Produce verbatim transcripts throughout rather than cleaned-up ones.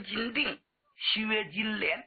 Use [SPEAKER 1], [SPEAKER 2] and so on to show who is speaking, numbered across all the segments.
[SPEAKER 1] 陈金定、薛金莲。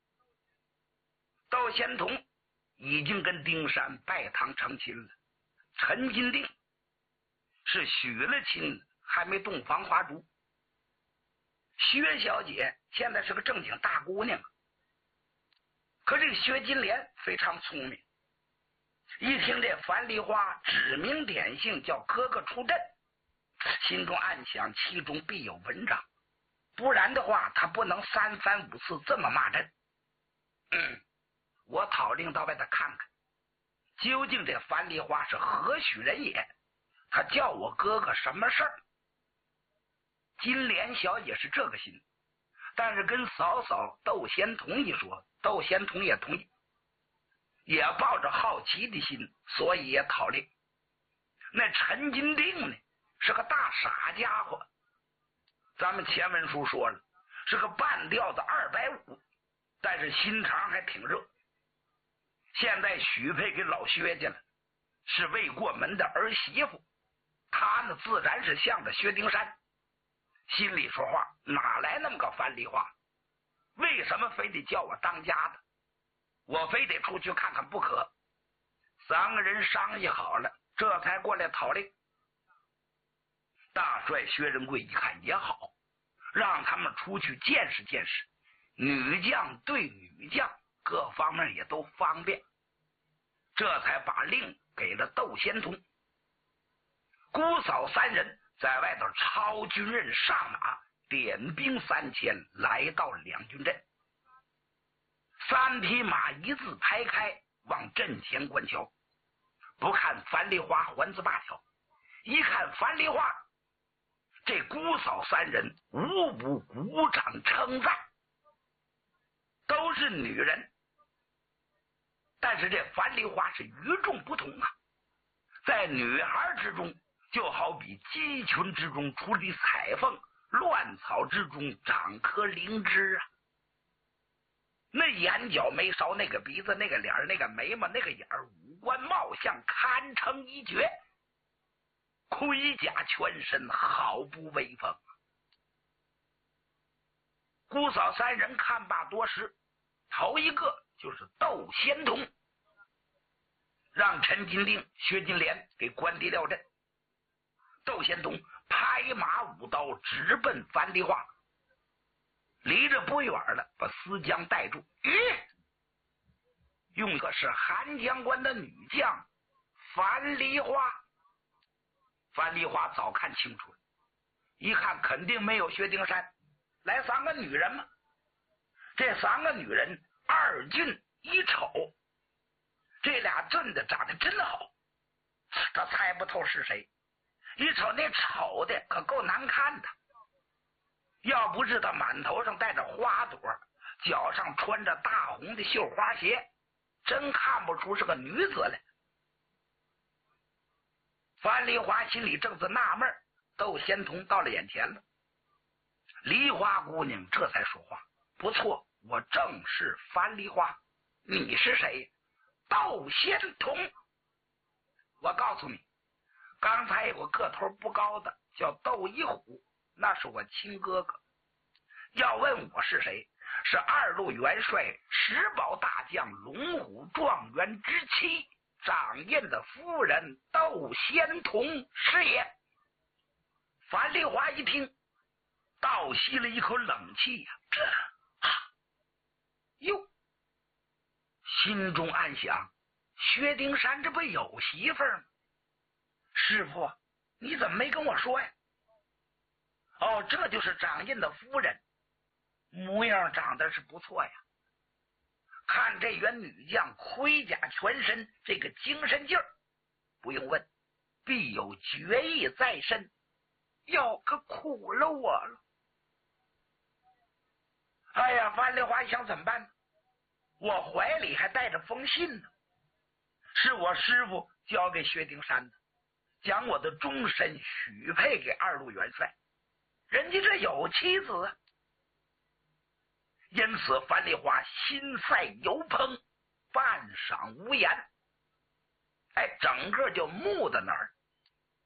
[SPEAKER 1] 窦仙童已经跟丁山拜堂成亲了，陈金定是许了亲还没洞房花烛。薛小姐现在是个正经大姑娘，可这个薛金莲非常聪明，一听这樊梨花指名点姓叫哥哥出阵，心中暗想其中必有文章，不然的话他不能三番五次这么骂阵。嗯，我讨令到外头看看，究竟这樊梨花是何许人也，他叫我哥哥什么事儿？金莲小姐是这个心，但是跟嫂嫂窦仙童一说，窦仙童也同意，也抱着好奇的心，所以也讨令。那陈金定呢，是个大傻家伙，咱们前文书说了，是个半吊子二百五，但是心肠还挺热。现在许配给老薛家了，是未过门的儿媳妇，他呢自然是向着薛丁山，心里说话，哪来那么个樊梨花？为什么非得叫我当家的？我非得出去看看不可。三个人商议好了，这才过来讨令。大帅薛仁贵一看也好，让他们出去见识见识，女将对女将，各方面也都方便，这才把令给了窦仙童。姑嫂三人在外头抄军刃上马，点兵三千，来到两军阵。三匹马一字排开，往阵前观瞧。不看樊梨花还自罢了，一看樊梨花，这姑嫂三人无不鼓掌称赞。都是女人，但是这樊梨花是与众不同啊，在女孩之中就好比鸡群之中出的彩凤，乱草之中长颗灵芝啊。那眼角眉梢，那个鼻子，那个脸，那个眉毛，那个眼儿，五官貌相堪称一绝，盔甲全身好不威风。姑嫂三人看罢多时，头一个就是窦仙童，让陈金定、薛金莲给关敌了阵。窦仙童拍马舞刀直奔樊梨花，离着不远了，把思江带住。咦，用的是韩将官的女将樊梨花。樊梨花早看清楚了，一看肯定没有薛丁山，来三个女人嘛。这三个女人二俊一丑，这俩俊的长得真好，他猜不透是谁。一瞅那丑的可够难看的，要不是他满头上戴着花朵，脚上穿着大红的绣花鞋，真看不出是个女子来。樊梨花心里正是纳闷，窦仙童到了眼前了。梨花姑娘这才说话，不错，我正是樊梨花，你是谁？窦仙童。我告诉你，刚才有个个头不高的叫窦一虎，那是我亲哥哥。要问我是谁，是二路元帅石宝大将龙虎状元之妻掌印的夫人窦仙童是也。樊梨花一听，倒吸了一口冷气呀、啊，这啊哟，心中暗想，薛丁山这不有媳妇儿吗？师傅，你怎么没跟我说呀？哦，这就是掌印的夫人，模样长得是不错呀。看这员女将盔甲全身，这个精神劲儿，不用问，必有决意在身。哟，可苦了我了。哎呀，樊梨花想怎么办呢？我怀里还带着封信呢，是我师傅交给薛丁山的，将我的终身许配给二路元帅，人家这有妻子啊。因此樊梨花心赛犹烹，半晌无言，哎，整个就木在那儿。